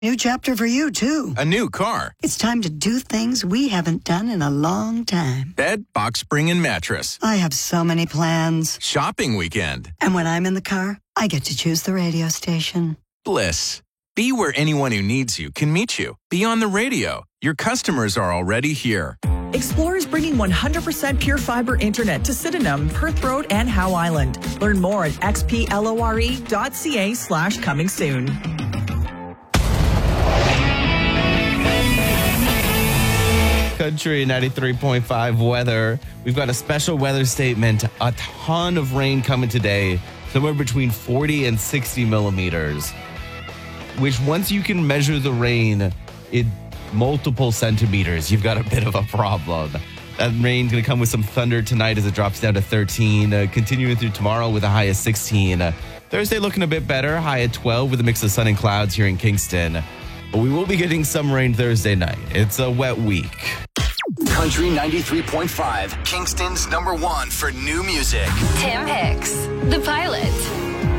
New chapter for you, too. A new car. It's time to do things we haven't done in a long time. Bed, box spring, and mattress. I have so many plans. Shopping weekend. And when I'm in the car, I get to choose the radio station. Bliss. Be where anyone who needs you can meet you. Be on the radio. Your customers are already here. Explore is bringing 100% pure fiber internet to Sydenham, Perth Road, and Howe Island. Learn more at xplore.ca/coming soon. Country 93.5 weather. We've got a special weather statement. A ton of rain coming today, somewhere between 40 and 60 millimeters, which once you can measure the rain in multiple centimeters, you've got a bit of a problem. That rain's going to come with some thunder tonight as it drops down to 13, continuing through tomorrow with a high of 16. Thursday looking a bit better, high at 12 with a mix of sun and clouds here in Kingston. But we will be getting some rain Thursday night. It's a wet week. Country 93.5, Kingston's #1 for new music. Tim Hicks, The Pilot.